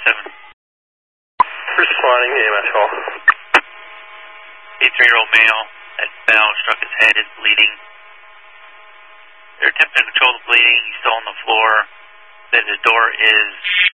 Responding to EMS call. 83-year-old male at bell struck his head, is bleeding. They're attempting to control the bleeding. He's still on the floor. The door is